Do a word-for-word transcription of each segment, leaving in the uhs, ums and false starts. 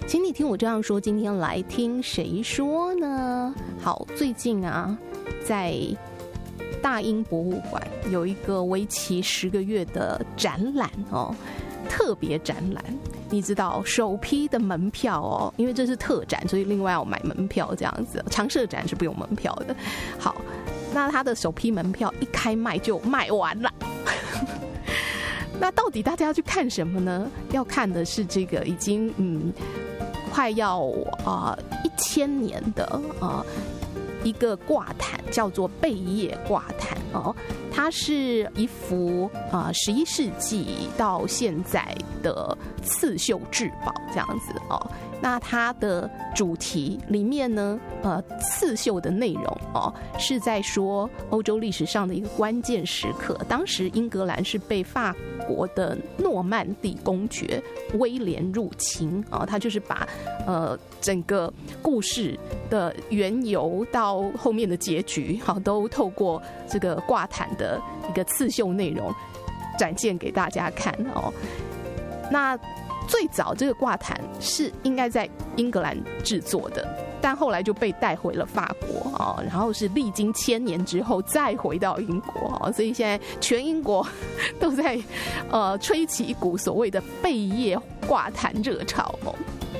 请你听我这样说，今天来听谁说呢？好，最近啊，在大英博物馆有一个为期十个月的展览哦，特别展览。你知道首批的门票哦，因为这是特展，所以另外要买门票这样子。常设展是不用门票的。好，那它的首批门票一开卖就卖完了。那到底大家要去看什么呢？要看的是这个已经嗯快要啊一千年的啊。呃一个挂毯叫做贝叶挂毯哦，它是一幅啊十一世纪到现在的刺绣至宝这样子哦。那它的主题里面呢，呃，刺绣的内容哦，是在说欧洲历史上的一个关键时刻。当时英格兰是被法国的诺曼底公爵威廉入侵啊，他就是把呃整个故事的缘由到后面的结局，好，都透过这个挂毯的一个刺绣内容展现给大家看哦。那最早这个挂毯是应该在英格兰制作的，但后来就被带回了法国啊，然后是历经千年之后再回到英国啊，所以现在全英国都在呃吹起一股所谓的贝叶挂毯热潮哦。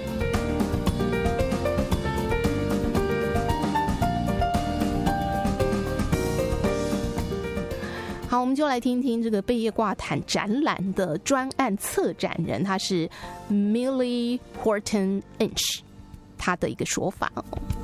好，我们就来听听这个贝叶挂毯展览的专案策展人，他是 Millie Horton Inch， 他的一个说法哦。